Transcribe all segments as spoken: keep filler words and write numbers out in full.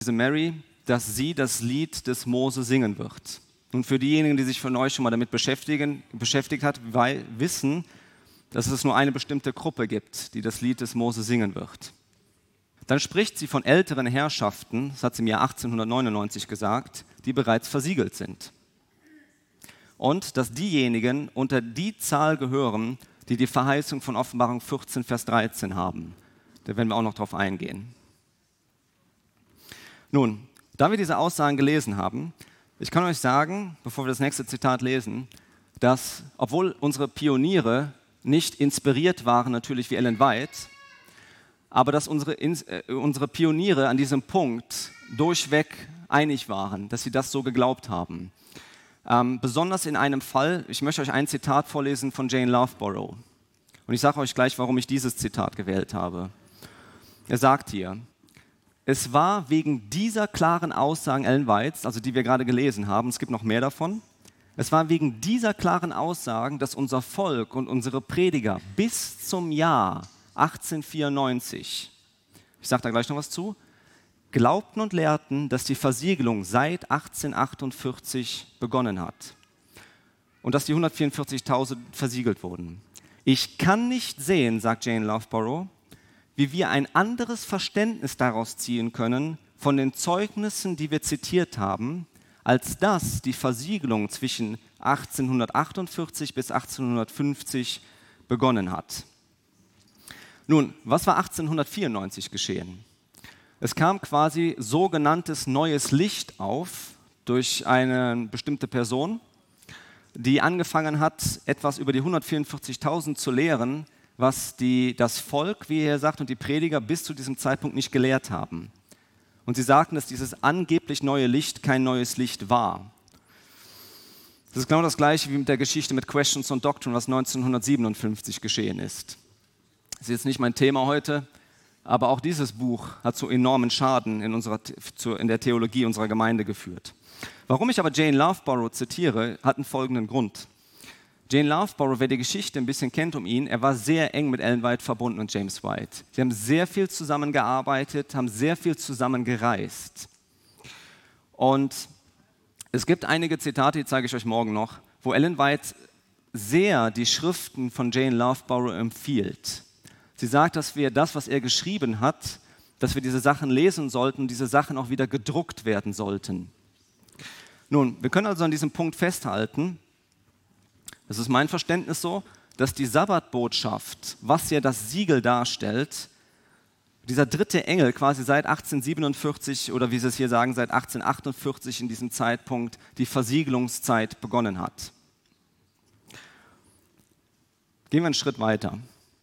diese Mary, dass sie das Lied des Mose singen wird. Und für diejenigen, die sich von euch schon mal damit beschäftigen, beschäftigt hat, weil, wissen, dass es nur eine bestimmte Gruppe gibt, die das Lied des Mose singen wird. Dann spricht sie von älteren Herrschaften, das hat sie im Jahr achtzehnhundertneunundneunzig gesagt, die bereits versiegelt sind. Und dass diejenigen unter die Zahl gehören, die die Verheißung von Offenbarung vierzehn, Vers dreizehn haben. Da werden wir auch noch drauf eingehen. Nun, da wir diese Aussagen gelesen haben, ich kann euch sagen, bevor wir das nächste Zitat lesen, dass, obwohl unsere Pioniere nicht inspiriert waren, natürlich wie Ellen White, aber dass unsere, äh, unsere Pioniere an diesem Punkt durchweg einig waren, dass sie das so geglaubt haben. Ähm, besonders in einem Fall, ich möchte euch ein Zitat vorlesen von Jane Loughborough. Und ich sage euch gleich, warum ich dieses Zitat gewählt habe. Er sagt hier: Es war wegen dieser klaren Aussagen Ellen Whites, also die wir gerade gelesen haben, es gibt noch mehr davon, es war wegen dieser klaren Aussagen, dass unser Volk und unsere Prediger bis zum Jahr achtzehnhundertvierundneunzig, ich sage da gleich noch was zu, glaubten und lehrten, dass die Versiegelung seit achtzehnhundertachtundvierzig begonnen hat und dass die hundertvierundvierzigtausend versiegelt wurden. Ich kann nicht sehen, sagt Jane Loughborough, wie wir ein anderes Verständnis daraus ziehen können von den Zeugnissen, die wir zitiert haben, als dass die Versiegelung zwischen achtzehnhundertachtundvierzig bis achtzehnhundertfünfzig begonnen hat. Nun, was war achtzehnhundertvierundneunzig geschehen? Es kam quasi sogenanntes neues Licht auf durch eine bestimmte Person, die angefangen hat, etwas über die hundertvierundvierzigtausend zu lehren, was die, das Volk, wie er sagt, und die Prediger bis zu diesem Zeitpunkt nicht gelehrt haben. Und sie sagten, dass dieses angeblich neue Licht kein neues Licht war. Das ist genau das Gleiche wie mit der Geschichte mit Questions on Doctrine, was neunzehnhundertsiebenundfünfzig geschehen ist. Das ist jetzt nicht mein Thema heute, aber auch dieses Buch hat zu enormen Schaden in, unserer, in der Theologie unserer Gemeinde geführt. Warum ich aber Jane Loughborough zitiere, hat einen folgenden Grund. Jane Loughborough, wer die Geschichte ein bisschen kennt um ihn, er war sehr eng mit Ellen White verbunden und James White. Sie haben sehr viel zusammengearbeitet, haben sehr viel zusammen gereist. Und es gibt einige Zitate, die zeige ich euch morgen noch, wo Ellen White sehr die Schriften von Jane Loughborough empfiehlt. Sie sagt, dass wir das, was er geschrieben hat, dass wir diese Sachen lesen sollten, diese Sachen auch wieder gedruckt werden sollten. Nun, wir können also an diesem Punkt festhalten, es ist mein Verständnis so, dass die Sabbatbotschaft, was ja das Siegel darstellt, dieser dritte Engel quasi seit achtzehnhundertsiebenundvierzig oder wie sie es hier sagen, seit achtzehnhundertachtundvierzig in diesem Zeitpunkt die Versiegelungszeit begonnen hat. Gehen wir einen Schritt weiter.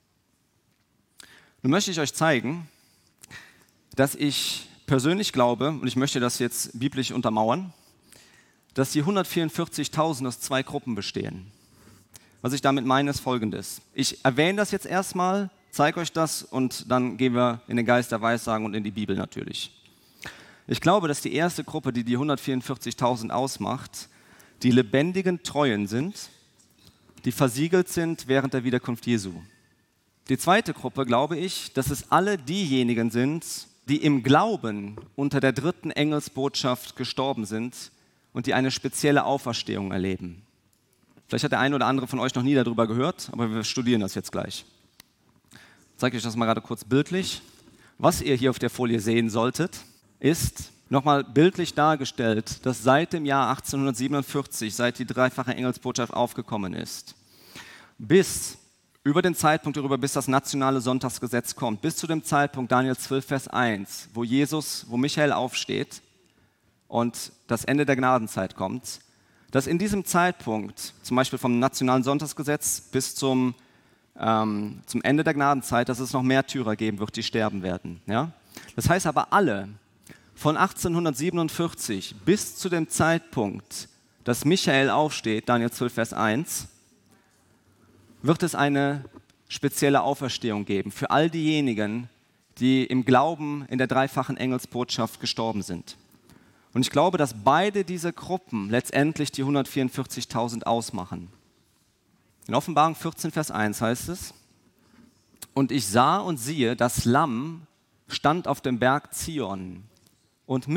Nun möchte ich euch zeigen, dass ich persönlich glaube, und ich möchte das jetzt biblisch untermauern, dass die hundertvierundvierzigtausend aus zwei Gruppen bestehen. Was ich damit meine, ist Folgendes. Ich erwähne das jetzt erstmal, zeige euch das und dann gehen wir in den Geist der Weissagen und in die Bibel natürlich. Ich glaube, dass die erste Gruppe, die die hundertvierundvierzigtausend ausmacht, die lebendigen Treuen sind, die versiegelt sind während der Wiederkunft Jesu. Die zweite Gruppe, glaube ich, dass es alle diejenigen sind, die im Glauben unter der dritten Engelsbotschaft gestorben sind und die eine spezielle Auferstehung erleben. Vielleicht hat der eine oder andere von euch noch nie darüber gehört, aber wir studieren das jetzt gleich. Ich zeige euch das mal gerade kurz bildlich. Was ihr hier auf der Folie sehen solltet, ist nochmal bildlich dargestellt, dass seit dem Jahr achtzehnhundertsiebenundvierzig, seit die dreifache Engelsbotschaft aufgekommen ist, bis über den Zeitpunkt darüber, bis das nationale Sonntagsgesetz kommt, bis zu dem Zeitpunkt Daniel zwölf, Vers eins, wo Jesus, wo Michael aufsteht und das Ende der Gnadenzeit kommt, dass in diesem Zeitpunkt, zum Beispiel vom nationalen Sonntagsgesetz bis zum, ähm, zum Ende der Gnadenzeit, dass es noch Märtyrer geben wird, die sterben werden. Ja? Das heißt aber alle, von achtzehnhundertsiebenundvierzig bis zu dem Zeitpunkt, dass Michael aufsteht, Daniel zwölf, Vers eins, wird es eine spezielle Auferstehung geben für all diejenigen, die im Glauben in der dreifachen Engelsbotschaft gestorben sind. Und ich glaube, dass beide diese Gruppen letztendlich die hundertvierundvierzigtausend ausmachen. In Offenbarung vierzehn, Vers eins heißt es: Und ich sah und siehe, das Lamm stand auf dem Berg Zion. und